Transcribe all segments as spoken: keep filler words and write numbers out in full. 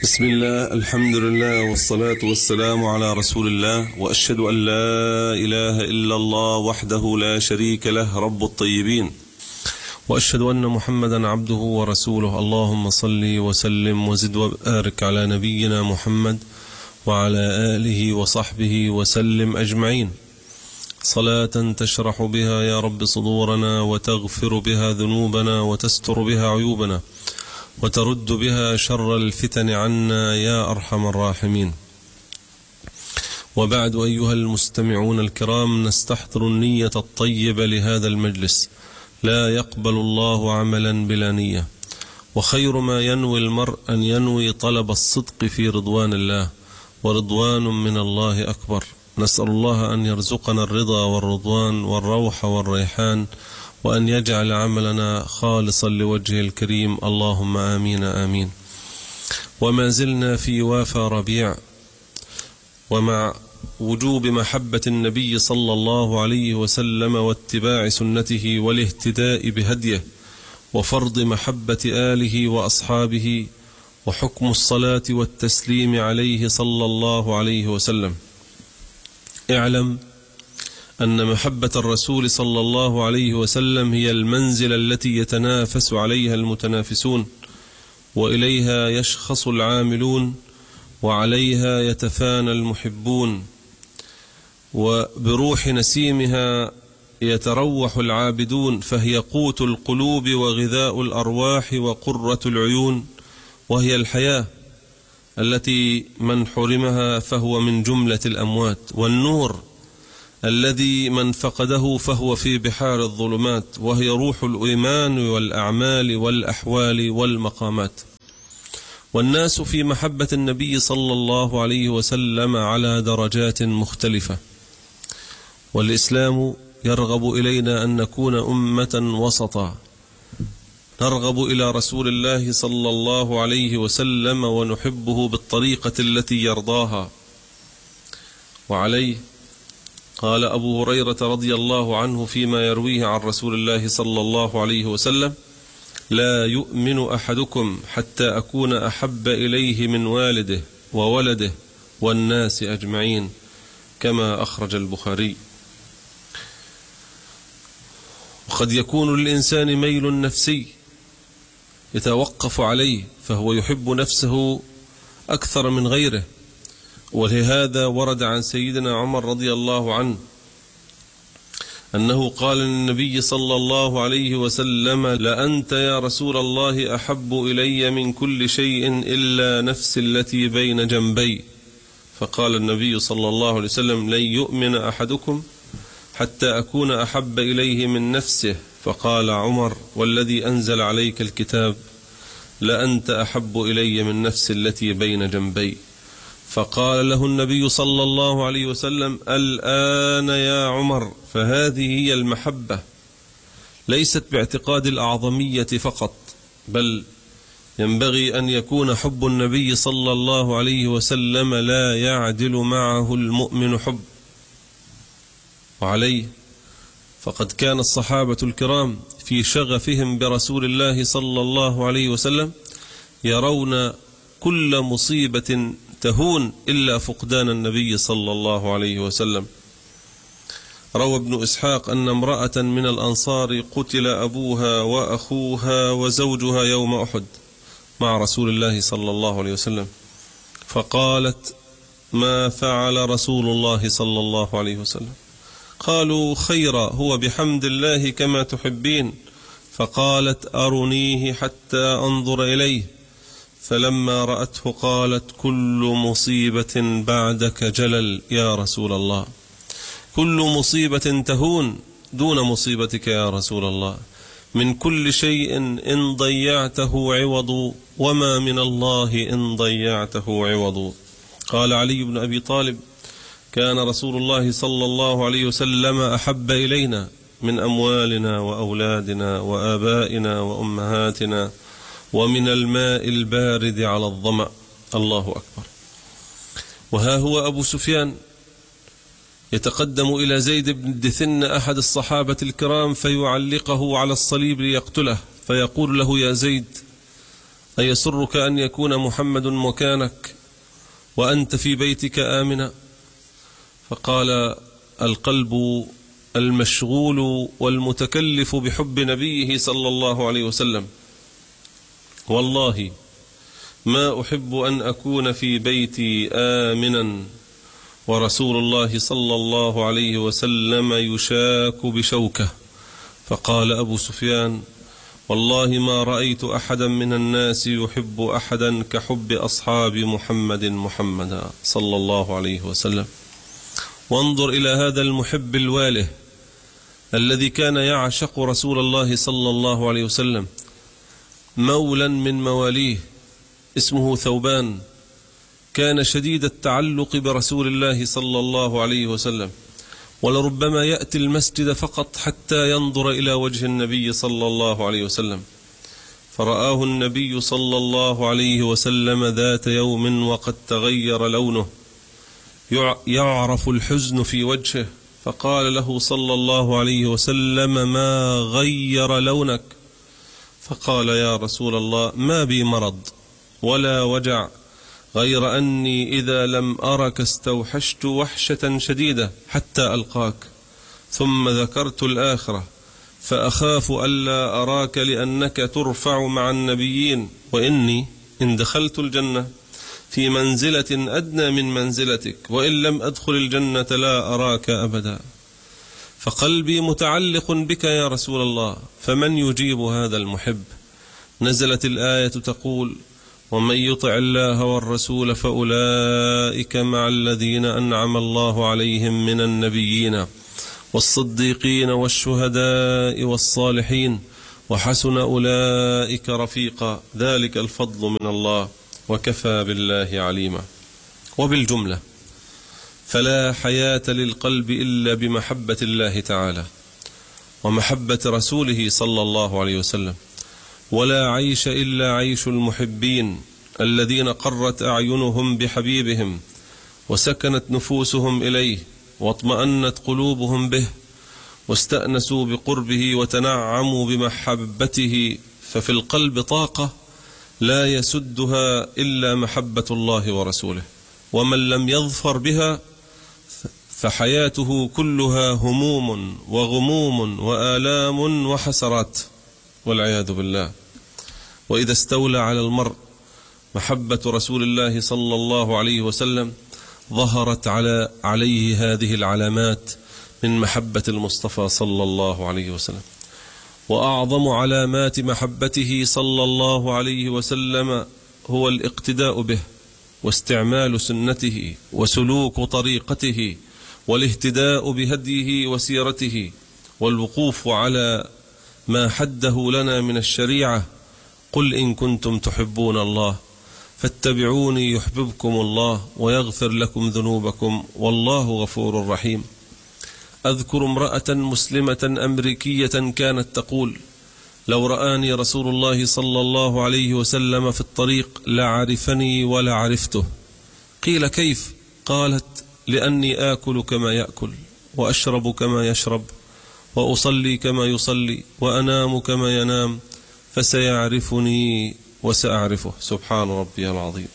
بسم الله، الحمد لله، والصلاة والسلام على رسول الله، وأشهد أن لا إله إلا الله وحده لا شريك له رب الطيبين، وأشهد أن محمدا عبده ورسوله. اللهم صل وسلم وزد وبارك على نبينا محمد وعلى آله وصحبه وسلم أجمعين، صلاة تشرح بها يا رب صدورنا، وتغفر بها ذنوبنا، وتستر بها عيوبنا، وترد بها شر الفتن عنا يا أرحم الراحمين. وبعد، أيها المستمعون الكرام، نستحضر النية الطيبة لهذا المجلس. لا يقبل الله عملا بلا نية، وخير ما ينوي المرء أن ينوي طلب الصدق في رضوان الله، ورضوان من الله أكبر. نسأل الله أن يرزقنا الرضا والرضوان والروح والريحان، وأن يجعل عملنا خالصا لوجهه الكريم، اللهم آمين آمين. وما زلنا في وافى ربيع، ومع وجوب محبة النبي صلى الله عليه وسلم واتباع سنته والاهتداء بهديه، وفرض محبة آله وأصحابه، وحكم الصلاة والتسليم عليه صلى الله عليه وسلم. اعلم أن محبة الرسول صلى الله عليه وسلم هي المنزلة التي يتنافس عليها المتنافسون، وإليها يشخص العاملون، وعليها يتفانى المحبون، وبروح نسيمها يتروح العابدون، فهي قوت القلوب وغذاء الأرواح وقرة العيون، وهي الحياة التي من حرمها فهو من جملة الأموات، والنور الذي من فقده فهو في بحار الظلمات، وهي روح الإيمان والأعمال والأحوال والمقامات. والناس في محبة النبي صلى الله عليه وسلم على درجات مختلفة، والإسلام يرغب إلينا أن نكون أمة وسطا، نرغب إلى رسول الله صلى الله عليه وسلم ونحبه بالطريقة التي يرضاها. وعليه قال أبو هريرة رضي الله عنه فيما يرويه عن رسول الله صلى الله عليه وسلم: لا يؤمن أحدكم حتى أكون أحب إليه من والده وولده والناس أجمعين، كما أخرج البخاري. وقد يكون للإنسان ميل نفسي يتوقف عليه، فهو يحب نفسه أكثر من غيره، ولهذا ورد عن سيدنا عمر رضي الله عنه أنه قال للنبي صلى الله عليه وسلم: لأنت يا رسول الله أحب إلي من كل شيء إلا نفسي التي بين جنبي. فقال النبي صلى الله عليه وسلم: لن يؤمن أحدكم حتى أكون أحب إليه من نفسه. فقال عمر: والذي أنزل عليك الكتاب لأنت أحب إلي من نفسي التي بين جنبي. فقال له النبي صلى الله عليه وسلم: الآن يا عمر، فهذه هي المحبة، ليست باعتقاد الأعظمية فقط، بل ينبغي أن يكون حب النبي صلى الله عليه وسلم لا يعدل معه المؤمن حب. وعليه فقد كان الصحابة الكرام في شغفهم برسول الله صلى الله عليه وسلم يرون كل مصيبة تهون إلا فقدان النبي صلى الله عليه وسلم. روى ابن إسحاق أن امرأة من الأنصار قتل أبوها وأخوها وزوجها يوم أحد مع رسول الله صلى الله عليه وسلم، فقالت: ما فعل رسول الله صلى الله عليه وسلم؟ قالوا: خيرا، هو بحمد الله كما تحبين. فقالت: أرنيه حتى أنظر إليه. فلما رأته قالت: كل مصيبة بعدك جلل يا رسول الله، كل مصيبة تهون دون مصيبتك يا رسول الله، من كل شيء إن ضيعته عوض، وما من الله إن ضيعته عوض. قال علي بن أبي طالب: كان رسول الله صلى الله عليه وسلم أحب إلينا من أموالنا وأولادنا وآبائنا وأمهاتنا ومن الماء البارد على الظمأ. الله أكبر. وها هو أبو سفيان يتقدم إلى زيد بن الدثن أحد الصحابة الكرام فيعلقه على الصليب ليقتله، فيقول له: يا زيد، أيسرك أن يكون محمد مكانك وأنت في بيتك آمنا؟ فقال: القلب المشغول والمتكلف بحب نبيه صلى الله عليه وسلم، والله ما أحب أن أكون في بيتي آمنا ورسول الله صلى الله عليه وسلم يشاك بشوكه. فقال أبو سفيان: والله ما رأيت أحدا من الناس يحب أحدا كحب أصحاب محمد محمدا صلى الله عليه وسلم. وانظر إلى هذا المحب الواله الذي كان يعشق رسول الله صلى الله عليه وسلم، مولا من مواليه اسمه ثوبان، كان شديد التعلق برسول الله صلى الله عليه وسلم، ولربما يأتي المسجد فقط حتى ينظر إلى وجه النبي صلى الله عليه وسلم. فرآه النبي صلى الله عليه وسلم ذات يوم وقد تغير لونه، يعرف الحزن في وجهه، فقال له صلى الله عليه وسلم: ما غير لونك؟ فقال: يا رسول الله، ما بي مرض ولا وجع، غير أني إذا لم أرك استوحشت وحشة شديدة حتى ألقاك، ثم ذكرت الآخرة فأخاف ألا أراك لأنك ترفع مع النبيين، وإني إن دخلت الجنة في منزلة أدنى من منزلتك، وإن لم أدخل الجنة لا أراك أبدا، فقلبي متعلق بك يا رسول الله، فمن يجيب هذا المحب؟ نزلت الآية تقول: ومن يطع الله والرسول فأولئك مع الذين أنعم الله عليهم من النبيين والصديقين والشهداء والصالحين وحسن أولئك رفيقا، ذلك الفضل من الله وكفى بالله عليما. وبالجملة فلا حياة للقلب إلا بمحبة الله تعالى ومحبة رسوله صلى الله عليه وسلم، ولا عيش إلا عيش المحبين الذين قرت أعينهم بحبيبهم وسكنت نفوسهم إليه واطمأنت قلوبهم به واستأنسوا بقربه وتنعموا بمحبته، ففي القلب طاقة لا يسدها إلا محبة الله ورسوله، ومن لم يظفر بها فحياته كلها هموم وغموم وآلام وحسرات والعياذ بالله. وإذا استولى على المرء محبة رسول الله صلى الله عليه وسلم ظهرت على عليه هذه العلامات من محبة المصطفى صلى الله عليه وسلم. وأعظم علامات محبته صلى الله عليه وسلم هو الاقتداء به واستعمال سنته وسلوك طريقته والاهتداء بهديه وسيرته والوقوف على ما حده لنا من الشريعة: قل إن كنتم تحبون الله فاتبعوني يحببكم الله ويغفر لكم ذنوبكم والله غفور رحيم. أذكر امرأة مسلمة أمريكية كانت تقول: لو رآني رسول الله صلى الله عليه وسلم في الطريق لعرفني ولا عرفته. قيل: كيف؟ قالت: لأني آكل كما يأكل وأشرب كما يشرب وأصلي كما يصلي وأنام كما ينام، فسيعرفني وسأعرفه. سبحان ربي العظيم.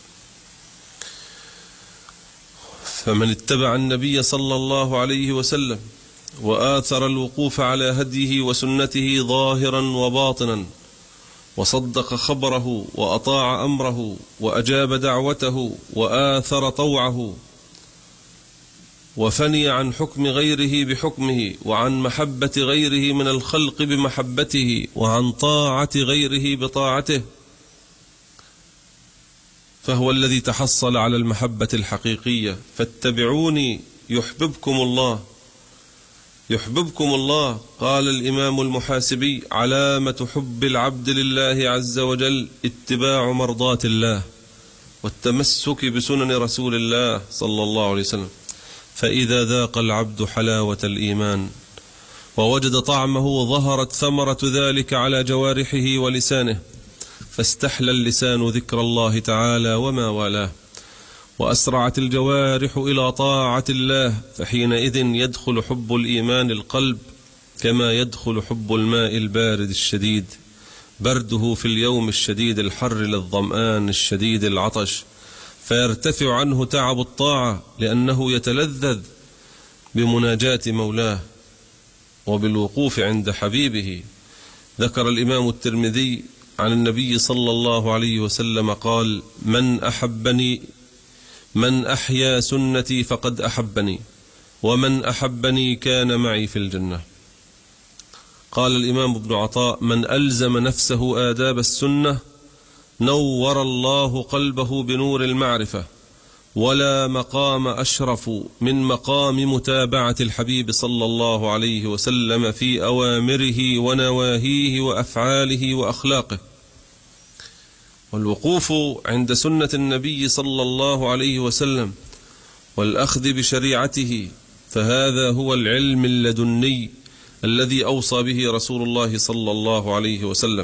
فمن اتبع النبي صلى الله عليه وسلم وآثر الوقوف على هديه وسنته ظاهرا وباطنا، وصدق خبره وأطاع أمره وأجاب دعوته وآثر طوعه، وفني عن حكم غيره بحكمه وعن محبة غيره من الخلق بمحبته وعن طاعة غيره بطاعته، فهو الذي تحصل على المحبة الحقيقية. فاتبعوني يحببكم الله. يحببكم الله. قال الإمام المحاسبي: علامة حب العبد لله عز وجل اتباع مرضات الله والتمسك بسنن رسول الله صلى الله عليه وسلم، فإذا ذاق العبد حلاوة الإيمان ووجد طعمه ظهرت ثمرة ذلك على جوارحه ولسانه، فاستحلى اللسان ذكر الله تعالى وما والاه، وأسرعت الجوارح إلى طاعة الله، فحينئذ يدخل حب الإيمان القلب كما يدخل حب الماء البارد الشديد، برده في اليوم الشديد الحر للظمآن الشديد العطش، فيرتفع عنه تعب الطاعة لأنه يتلذذ بمناجاة مولاه وبالوقوف عند حبيبه. ذكر الإمام الترمذي عن النبي صلى الله عليه وسلم قال: من أحبني من أحيا سنتي فقد أحبني، ومن أحبني كان معي في الجنة. قال الإمام ابن عطاء: من ألزم نفسه آداب السنة نور الله قلبه بنور المعرفة، ولا مقام أشرف من مقام متابعة الحبيب صلى الله عليه وسلم في أوامره ونواهيه وأفعاله وأخلاقه. والوقوف عند سنة النبي صلى الله عليه وسلم والأخذ بشريعته، فهذا هو العلم اللدني الذي أوصى به رسول الله صلى الله عليه وسلم.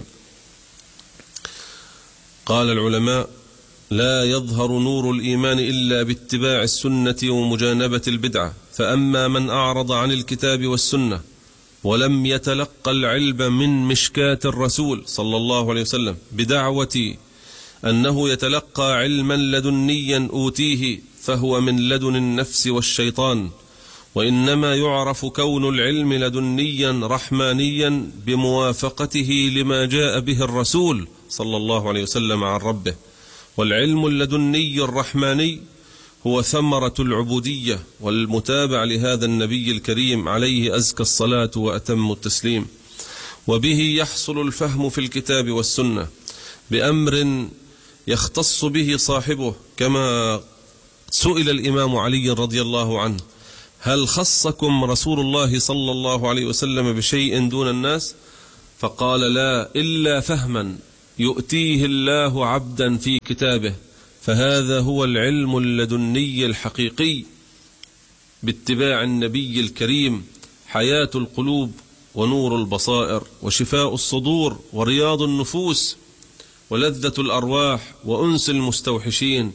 قال العلماء: لا يظهر نور الإيمان إلا باتباع السنة ومجانبة البدعة، فأما من أعرض عن الكتاب والسنة ولم يتلقى العلم من مشكاة الرسول صلى الله عليه وسلم بدعوة أنه يتلقى علما لدنيا أوتيه، فهو من لدن النفس والشيطان، وإنما يعرف كون العلم لدنيا رحمانيا بموافقته لما جاء به الرسول صلى الله عليه وسلم عن ربه. والعلم اللدني الرحماني هو ثمرة العبودية والمتابع لهذا النبي الكريم عليه أزكى الصلاة وأتم التسليم، وبه يحصل الفهم في الكتاب والسنة بأمر يختص به صاحبه، كما سئل الإمام علي رضي الله عنه: هل خصكم رسول الله صلى الله عليه وسلم بشيء دون الناس؟ فقال: لا، إلا فهما يؤتيه الله عبدا في كتابه، فهذا هو العلم اللدني الحقيقي باتباع النبي الكريم، حياة القلوب ونور البصائر وشفاء الصدور ورياض النفوس ولذة الأرواح وأنس المستوحشين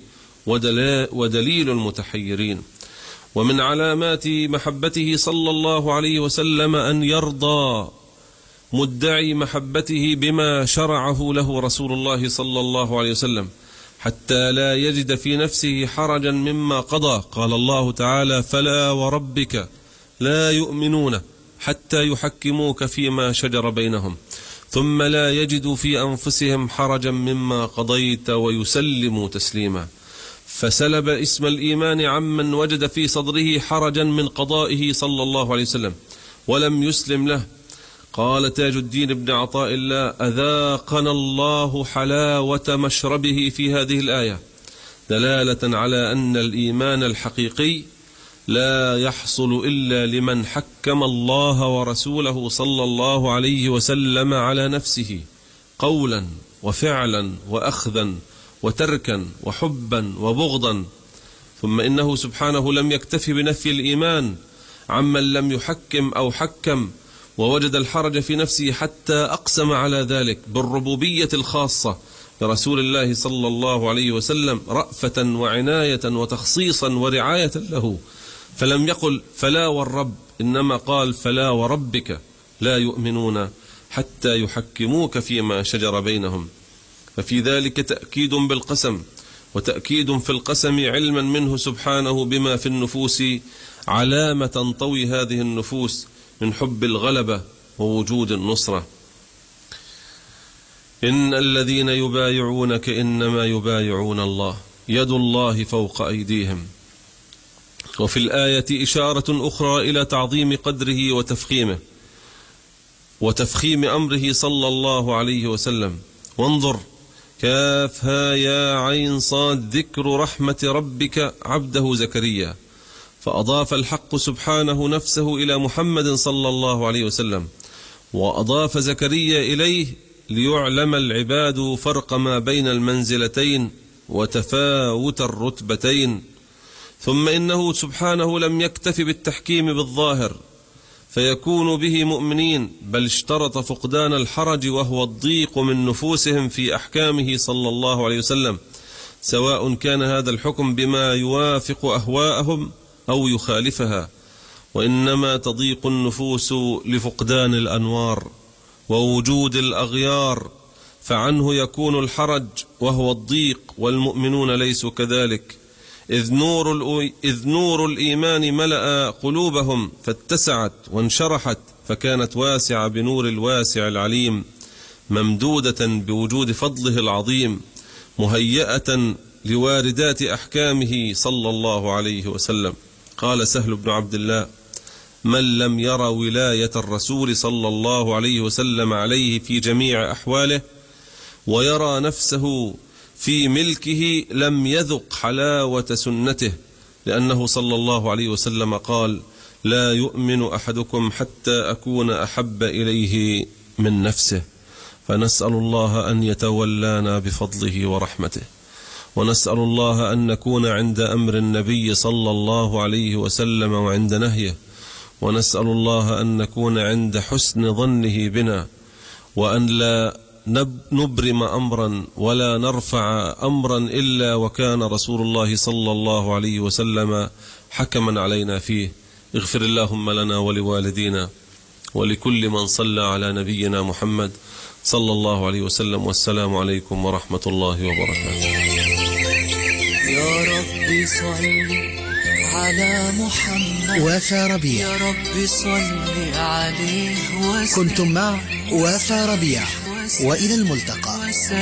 ودليل المتحيرين. ومن علامات محبته صلى الله عليه وسلم أن يرضى مدعي محبته بما شرعه له رسول الله صلى الله عليه وسلم، حتى لا يجد في نفسه حرجا مما قضى. قال الله تعالى: فلا وربك لا يؤمنون حتى يحكموك فيما شجر بينهم ثم لا يجدوا في أنفسهم حرجا مما قضيت ويسلموا تسليما. فسلب اسم الإيمان عمن وجد في صدره حرجا من قضائه صلى الله عليه وسلم ولم يسلم له. قال تاج الدين ابن عطاء الله: أذاقنا الله حلاوة مشربه في هذه الآية، دلالة على أن الإيمان الحقيقي لا يحصل إلا لمن حكم الله ورسوله صلى الله عليه وسلم على نفسه قولا وفعلا وأخذا وتركا وحبا وبغضا. ثم إنه سبحانه لم يكتف بنفي الإيمان عمن لم يحكم أو حكم ووجد الحرج في نفسه، حتى أقسم على ذلك بالربوبية الخاصة برسول الله صلى الله عليه وسلم رأفة وعناية وتخصيصا ورعاية له، فلم يقل فلا والرب، إنما قال فلا وربك لا يؤمنون حتى يحكموك فيما شجر بينهم. ففي ذلك تأكيد بالقسم، وتأكيد في القسم علما منه سبحانه بما في النفوس علامة تنطوي هذه النفوس من حب الغلبة ووجود النصرة. إن الذين يبايعونك إنما يبايعون الله يد الله فوق أيديهم. وفي الآية إشارة أخرى إلى تعظيم قدره وتفخيمه وتفخيم أمره صلى الله عليه وسلم. وانظر: كاف ها يا عين صاد ذكر رحمة ربك عبده زكريا، فأضاف الحق سبحانه نفسه إلى محمد صلى الله عليه وسلم، وأضاف زكريا إليه ليعلم العباد فرق ما بين المنزلتين وتفاوت الرتبتين. ثم إنه سبحانه لم يكتف بالتحكيم بالظاهر فيكون به مؤمنين، بل اشترط فقدان الحرج وهو الضيق من نفوسهم في أحكامه صلى الله عليه وسلم، سواء كان هذا الحكم بما يوافق أهواءهم أو يخالفها. وإنما تضيق النفوس لفقدان الأنوار ووجود الأغيار فعنه يكون الحرج وهو الضيق، والمؤمنون ليسوا كذلك، إذ نور, إذ نور الإيمان ملأ قلوبهم فاتسعت وانشرحت، فكانت واسعة بنور الواسع العليم، ممدودة بوجود فضله العظيم، مهيئة لواردات أحكامه صلى الله عليه وسلم. قال سهل بن عبد الله: من لم ير ولاية الرسول صلى الله عليه وسلم عليه في جميع أحواله ويرى نفسه في ملكه لم يذق حلاوة سنته، لأنه صلى الله عليه وسلم قال: لا يؤمن أحدكم حتى أكون أحب إليه من نفسه. فنسأل الله أن يتولانا بفضله ورحمته، ونسأل الله أن نكون عند أمر النبي صلى الله عليه وسلم وعند نهيه، ونسأل الله أن نكون عند حسن ظنه بنا، وأن لا نبرم أمرا ولا نرفع أمرا إلا وكان رسول الله صلى الله عليه وسلم حكما علينا فيه. اغفر اللهم لنا ولوالدينا ولكل من صلى على نبينا محمد صلى الله عليه وسلم، والسلام عليكم ورحمة الله وبركاته. يا رب صل على محمد وفا ربيع. يا رب صل عليه وسلم. كنتم مع وفا ربيع، وإلى الملتقى.